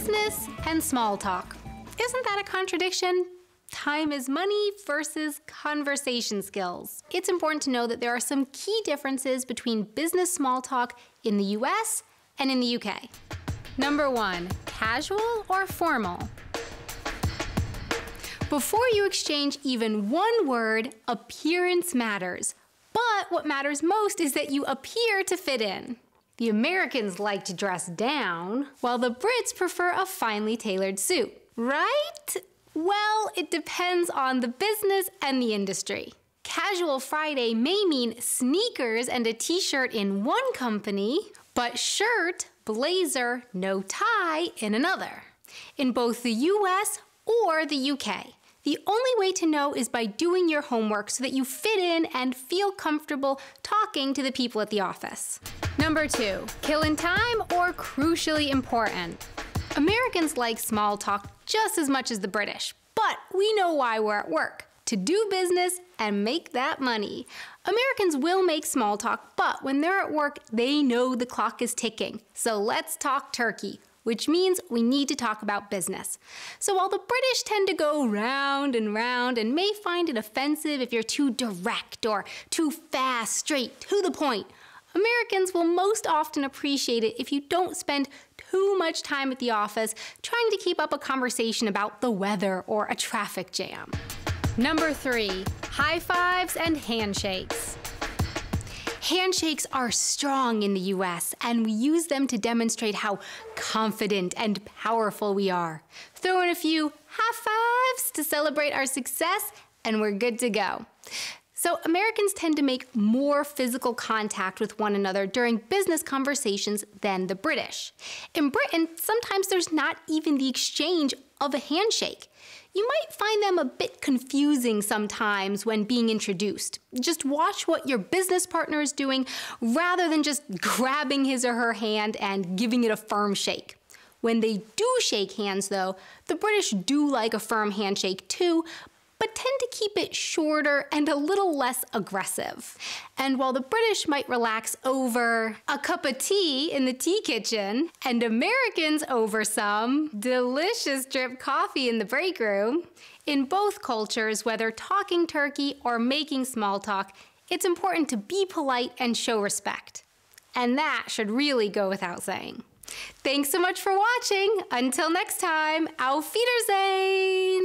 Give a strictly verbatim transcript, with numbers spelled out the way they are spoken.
Business and small talk. Isn't that a contradiction? Time is money versus conversation skills. It's important to know that there are some key differences between business small talk in the U S and in the U K. Number one, casual or formal? Before you exchange even one word, appearance matters. But what matters most is that you appear to fit in. The Americans like to dress down, while the Brits prefer a finely tailored suit, right? Well, it depends on the business and the industry. Casual Friday may mean sneakers and a t-shirt in one company, but shirt, blazer, no tie in another. In both the U S or the U K. The only way to know is by doing your homework so that you fit in and feel comfortable talking to the people at the office. Number two, killing time or crucially important? Americans like small talk just as much as the British, but we know why we're at work. To do business and make that money. Americans will make small talk, but when they're at work, they know the clock is ticking. So let's talk turkey, which means we need to talk about business. So while the British tend to go round and round and may find it offensive if you're too direct or too fast, straight, to the point, Americans will most often appreciate it if you don't spend too much time at the office trying to keep up a conversation about the weather or a traffic jam. Number three, high fives and handshakes. Handshakes are strong in the U S, and we use them to demonstrate how confident and powerful we are. Throw in a few high fives to celebrate our success, and we're good to go. So Americans tend to make more physical contact with one another during business conversations than the British. In Britain, sometimes there's not even the exchange of a handshake. You might find them a bit confusing sometimes when being introduced. Just watch what your business partner is doing rather than just grabbing his or her hand and giving it a firm shake. When they do shake hands though, the British do like a firm handshake too, but tend to keep it shorter and a little less aggressive. And while the British might relax over a cup of tea in the tea kitchen, and Americans over some delicious drip coffee in the break room, in both cultures, whether talking turkey or making small talk, it's important to be polite and show respect. And that should really go without saying. Thanks so much for watching. Until next time, auf Wiedersehen!